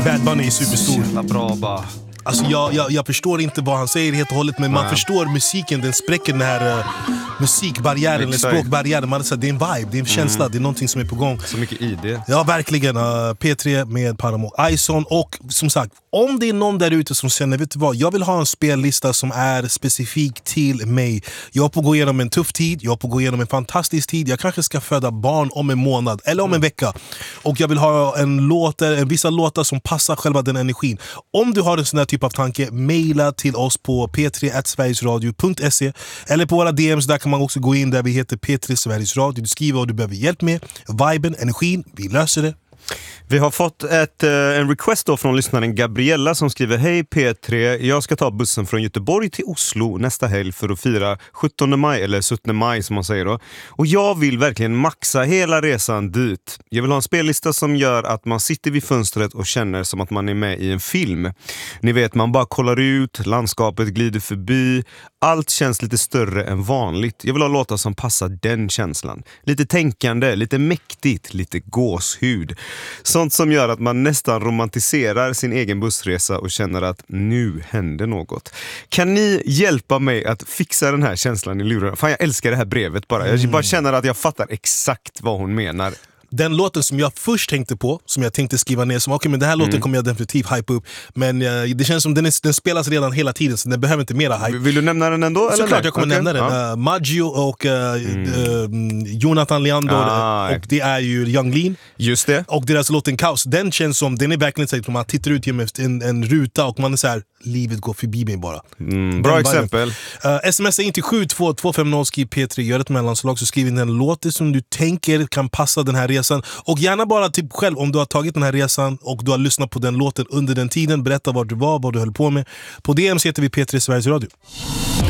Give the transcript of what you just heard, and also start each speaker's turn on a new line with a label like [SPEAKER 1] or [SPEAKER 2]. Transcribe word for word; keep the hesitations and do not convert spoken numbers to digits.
[SPEAKER 1] Bad Bunny är superstor.
[SPEAKER 2] Jävla bra bara.
[SPEAKER 1] Alltså jag, jag, jag förstår inte vad han säger helt och hållet, men man
[SPEAKER 2] Nej.
[SPEAKER 1] förstår musiken, den spräcker den här uh, musikbarriären eller
[SPEAKER 2] Exakt.
[SPEAKER 1] språkbarriären. Man säger, det är en vibe, det är en känsla, det är någonting som är på gång.
[SPEAKER 2] Så mycket i det.
[SPEAKER 1] Ja, verkligen. Uh, P tre med Paramo Ison. Och som sagt, om det är någon där ute som känner, vet du vad, jag vill ha en spellista som är specifik till mig. Jag får gå igenom en tuff tid, jag får gå igenom en fantastisk tid. Jag kanske ska föda barn om en månad eller om en vecka. Och jag vill ha en låt, en vissa låtar som passar själva den energin. Om du har en sån här typ av tanke, mejla till oss på p tre at sverigesradio punkt se eller på våra D Ms. Där kan man också gå in där vi heter P tre Sveriges Radio. Du skriver vad du behöver hjälp med, viben, energin, vi löser det.
[SPEAKER 2] Vi har fått ett, en request då från lyssnaren Gabriella som skriver: Hej P tre, jag ska ta bussen från Göteborg till Oslo nästa helg för att fira sjuttonde maj, eller sjuttonde maj som man säger då. Och jag vill verkligen maxa hela resan dit. Jag vill ha en spellista som gör att man sitter vid fönstret och känner som att man är med i en film. Ni vet, man bara kollar ut, landskapet glider förbi, allt känns lite större än vanligt. Jag vill ha låtar som passar den känslan. Lite tänkande, lite mäktigt, lite gåshud. Sånt som gör att man nästan romantiserar sin egen bussresa och känner att nu händer något. Kan ni hjälpa mig att fixa den här känslan i luren? Fan, jag älskar det här brevet bara. Jag bara känner att jag fattar exakt vad hon menar.
[SPEAKER 1] Den låten som jag först tänkte på, som jag tänkte skriva ner, som okej, okay, men den här mm. låten kommer jag definitivt hype upp, men uh, det känns som den, är, den spelas redan hela tiden, så den behöver inte mera hype.
[SPEAKER 2] Vill du nämna den ändå?
[SPEAKER 1] Såklart
[SPEAKER 2] eller
[SPEAKER 1] jag kommer
[SPEAKER 2] okay.
[SPEAKER 1] nämna den.
[SPEAKER 2] Ja.
[SPEAKER 1] Uh, Maggio och uh,
[SPEAKER 2] mm.
[SPEAKER 1] uh, Jonathan Leandro,
[SPEAKER 2] ah,
[SPEAKER 1] och det är ju Young Lean.
[SPEAKER 2] Just det.
[SPEAKER 1] Och deras låten Kaos, den känns som, den är verkligen så att man tittar ut genom en, en ruta och man är så här, livet går förbi mig bara.
[SPEAKER 2] Mm, bra exempel.
[SPEAKER 1] Uh, smsa in till sju två två fem noll, skriv P tre, gör ett mellanslag, så skriv in en låt som du tänker kan passa den här resan. Och gärna bara typ själv, om du har tagit den här resan och du har lyssnat på den låten under den tiden, berätta var du var, vad du höll på med. På D M heter vi P tre Sveriges Radio.